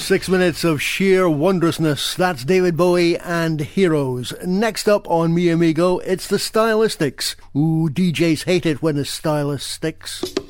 6 minutes of sheer wondrousness. That's David Bowie and Heroes. Next up on Mi Amigo, it's the Stylistics. Ooh, DJs hate it when the stylist sticks.